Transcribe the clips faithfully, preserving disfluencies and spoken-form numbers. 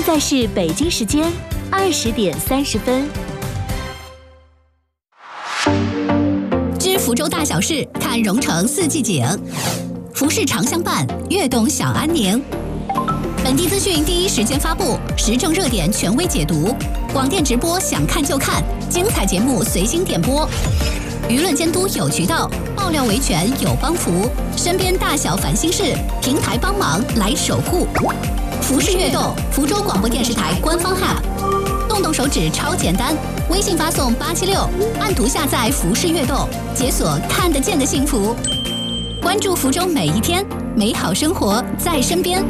在是北京时间二十点三十分。 知福州大小事，看蓉城四季景。服饰常相伴，悦动享安宁。本地资讯第一时间发布，时政热点权威解读。广电直播想看就看，精彩节目随心点播。舆论监督有渠道，爆料维权有帮扶。身边大小烦心事，平台帮忙来守护。服饰悦动，福州广播电视台官方 App， 动动手指超简单，微信发送八七六，按图下载服饰悦动，解锁看得见的幸福。关注福州每一天，美好生活在身边。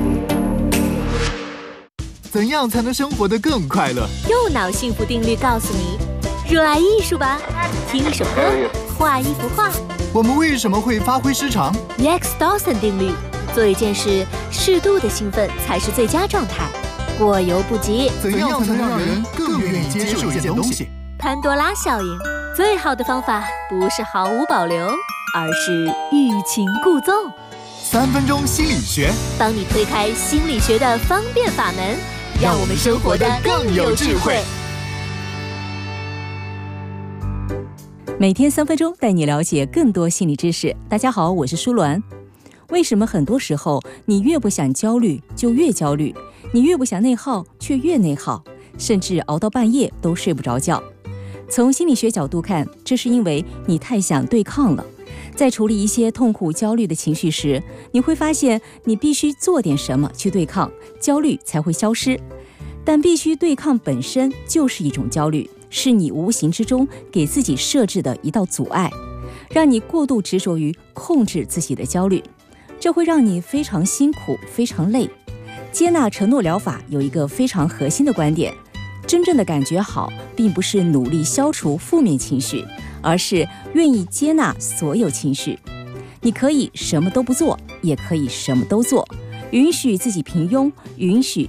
怎样才能生活得更快乐？ 右脑幸福定律告诉你：热爱艺术吧，听一首歌，画一幅画。 我们为什么会发挥失常 Rex Dawson 定律：做一件事，适度的兴奋才是最佳状态，过犹不及。 怎样才能让人更愿意接受一件东西？ 潘多拉效应：最好的方法不是毫无保留，而是欲擒故纵。 三分钟心理学， 帮你推开心理学的方便法门，让我们生活得更有智慧。 每天三分钟，带你了解更多心理知识。大家好，我是舒鸾。为什么很多时候你越不想焦虑就越焦虑，你越不想内耗却越内耗，甚至熬到半夜都睡不着觉？从心理学角度看，这是因为你太想对抗了。在处理一些痛苦焦虑的情绪时，你会发现你必须做点什么去对抗，焦虑才会消失。但必须对抗本身就是一种焦虑，是你无形之中给自己设置的一道阻碍，让你过度执着于控制自己的焦虑，这会让你非常辛苦，非常累。接纳承诺疗法有一个非常核心的观点，真正的感觉好，并不是努力消除负面情绪，而是愿意接纳所有情绪。你可以什么都不做，也可以什么都做，允许自己平庸，允许